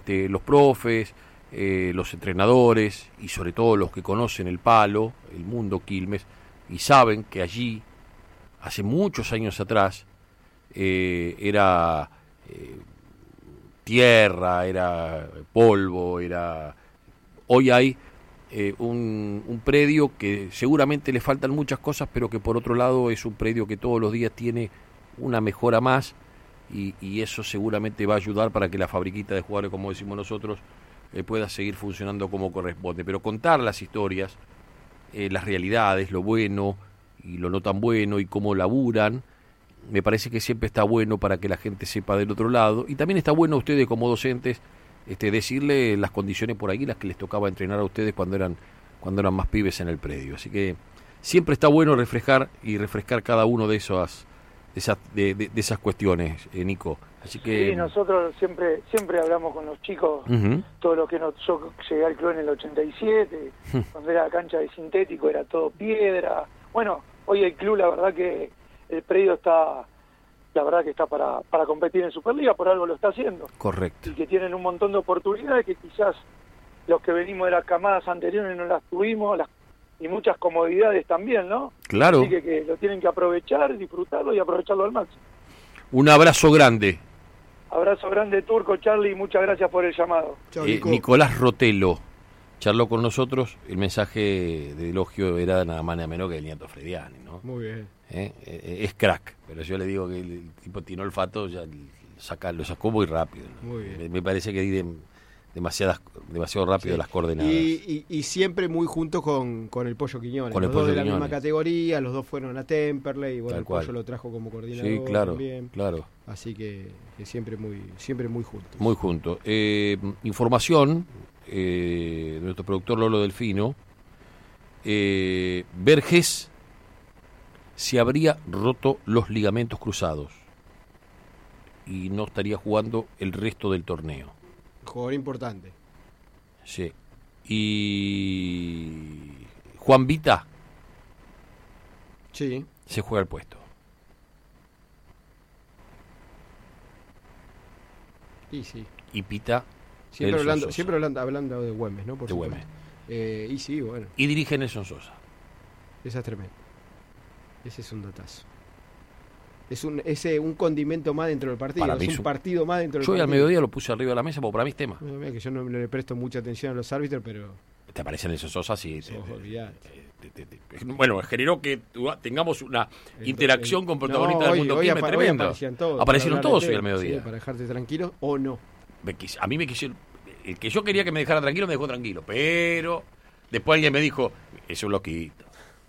los profes, los entrenadores y sobre todo los que conocen el palo, el mundo Quilmes, y saben que allí, hace muchos años atrás, era tierra, era polvo, hoy hay un predio que seguramente le faltan muchas cosas, pero que por otro lado es un predio que todos los días tiene una mejora más, y eso seguramente va a ayudar para que la fabriquita de jugadores, como decimos nosotros, pueda seguir funcionando como corresponde. Pero contar las historias, las realidades, lo bueno y lo no tan bueno, y cómo laburan, me parece que siempre está bueno para que la gente sepa del otro lado, y también está bueno a ustedes como docentes decirle las condiciones por ahí las que les tocaba entrenar a ustedes cuando eran más pibes en el predio. Así que siempre está bueno refrescar cada uno de esas cuestiones, Nico. Así que sí, nosotros siempre hablamos con los chicos, todo lo que yo llegué al club en el 87, cuando era cancha de sintético era todo piedra. Bueno, hoy el club, la verdad que el predio está para competir en Superliga, por algo lo está haciendo. Correcto. Y que tienen un montón de oportunidades que quizás los que venimos de las camadas anteriores no las tuvimos, y muchas comodidades también, ¿no? Claro. Así que lo tienen que aprovechar, disfrutarlo y aprovecharlo al máximo. Un abrazo grande. Abrazo grande, Turco, Charlie, muchas gracias por el llamado. Nicolás Rotelo charló con nosotros, el mensaje de elogio era nada más ni menos que el nieto Frediani, ¿no? Muy bien. Es crack, pero yo le digo que el tipo tiene olfato, ya lo sacó muy rápido, ¿no? Muy bien. Me parece que di demasiado rápido las coordenadas. Y siempre muy juntos con el Pollo Quiñones. Los dos de la misma categoría, los dos fueron a Temperley, y bueno, el Pollo lo trajo como coordinador. Sí, claro, también. claro. Así que siempre muy juntos. Muy juntos. Información de nuestro productor Lolo Delfino. Vergés se habría roto los ligamentos cruzados y no estaría jugando el resto del torneo. Jugador importante. Sí. Y Juan Vita sí, se juega el puesto. Y sí. Y Pita siempre hablando de Güemes, ¿no? Por de Güemes. Y sí, bueno. Y dirige Nelson Sosa. Esa es tremenda. Ese es un datazo. Es un condimento más dentro del partido. Para mí es un partido más dentro del partido. Yo al mediodía lo puse arriba de la mesa porque para mí es tema. Que yo no le presto mucha atención a los árbitros, pero... ¿Te aparece Nelson Sosa? Sí. Olvidate. Bueno, generó que tengamos una interacción con protagonistas del mundo Quilmes tremendo. Aparecieron todos hoy al mediodía. Sí, para dejarte tranquilo o no. A mí me quisieron... El que yo quería que me dejara tranquilo me dejó tranquilo, pero después alguien me dijo, es un loquito.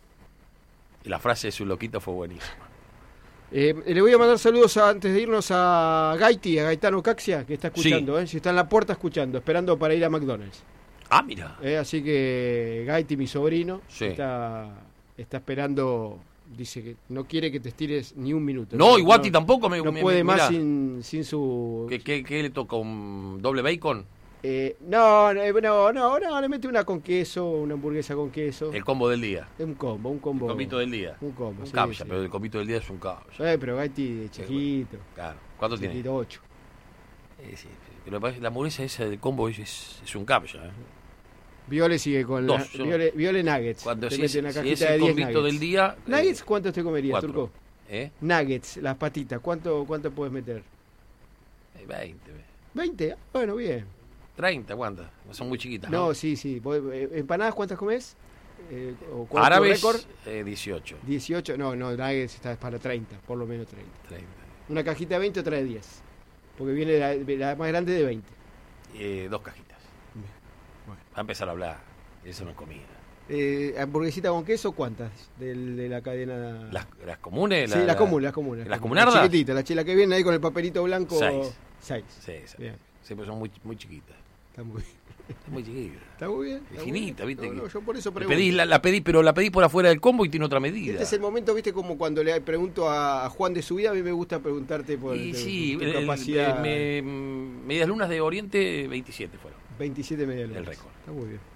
Y la frase es un loquito fue buenísima. Le voy a mandar saludos antes de irnos a Gaetano Caxia, que está escuchando, si está en la puerta escuchando, esperando para ir a McDonald's. Ah, mira. Así que Gaiti, mi sobrino, sí, está esperando, dice que no quiere que te estires ni un minuto. No, y Guati tampoco no puede más sin su... ¿Qué le toca? ¿Un doble bacon? No, le mete una con queso, una hamburguesa con queso. El combo del día. Un combo. El combito del día. Un combo, un sí, captcha, sí. pero el combito del día es un captcha. Pero Gaiti de chiquito. Claro. ¿Cuánto chiquito, tiene? 8. Sí. Pero la hamburguesa esa del combo es un captcha. Viole sigue con Viole Nuggets. Cuando te mete una si cajita es el de 10 combito nuggets. del día... ¿Nuggets cuántos te comerías, 4. Turco? Nuggets, las patitas, ¿cuánto puedes meter? 20. 20, bueno, bien. 30, ¿cuántas? Son muy chiquitas. No, sí. ¿Empanadas cuántas comes? Árabes, 18. 18, no, Nuggets está para 30, por lo menos 30. Una cajita de 20 o trae 10. Porque viene la más grande de 20. 2 cajitas. Bueno. Va a empezar a hablar. Eso no es comida. ¿Hamburguesita con queso cuántas? De la cadena... ¿Las comunes? Sí, las comunes. ¿Las comunardas? La chiquitita, la chila que viene ahí con el papelito blanco. 6. Sí, pero son muy chiquitas. Está muy bien. Está muy chiquita. Está muy bien. Es finita, ¿viste? No, yo por eso pregunto. La pedí por afuera del combo y tiene otra medida. Este es el momento, ¿viste? Como cuando le pregunto a Juan de su vida, a mí me gusta preguntarte por tu capacidad. Medias lunas de Oriente, 27 fueron. 27 medias lunas. El récord. Está muy bien.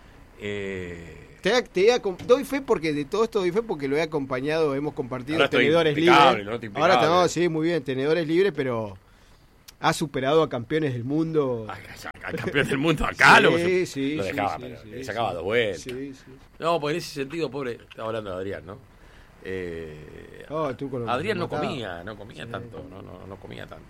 Doy fe porque de todo esto porque lo he acompañado, hemos compartido ahora tenedores libres. Ahora estamos, sí, muy bien, tenedores libres, pero Ha superado a campeones del mundo. A campeones del mundo acá lo dejaba, sí, pero le sacaba 2 vueltas. Sí. No, porque en ese sentido, pobre, estaba hablando de Adrián, ¿no? Adrián no comía tanto, no comía tanto.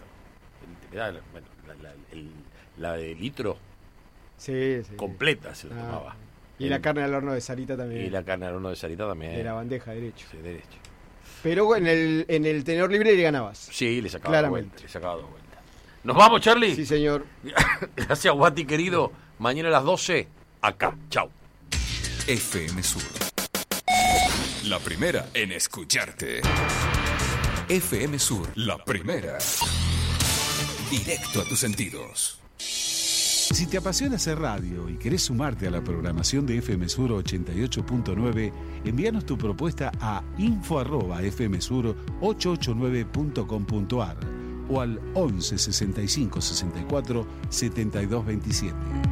La de litro completa se lo tomaba. Y la carne al horno de Sarita también. De la bandeja derecho. Sí, derecho. Pero en el tenedor libre le ganabas. Sí, le sacaba 2 vueltas. ¿Nos vamos, Charlie? Sí, señor. Gracias, Guati, querido. Mañana a las 12, acá. Chau. FM Sur. La primera en escucharte. FM Sur, la primera. Directo a tus sentidos. Si te apasiona hacer radio y querés sumarte a la programación de FM Sur 88.9, envíanos tu propuesta a info@fmsur889.com.ar o al 11 65 64 72 27.